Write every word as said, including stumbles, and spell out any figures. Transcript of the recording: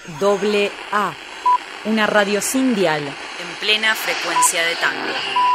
doble A, una radio sin dial, en plena frecuencia de tango.